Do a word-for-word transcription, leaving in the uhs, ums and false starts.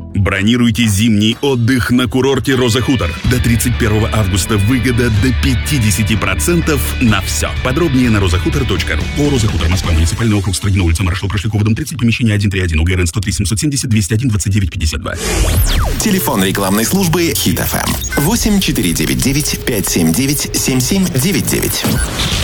Бронируйте зимний отдых на курорте «Роза Хутор». До тридцать первого августа выгода до пятьдесят процентов на все. Подробнее на розахутор точка ру. О, «Роза Хутор», Москва, муниципальный округ, Строгино, улица Маршала Прошлякова, дом тридцать, помещение сто тридцать один, УГРН сто три семьсот семьдесят двести один двадцать девять пятьдесят два. Телефон рекламной службы Хит эф эм восемь четыре девять девять пять семь девять семь семь девять девять.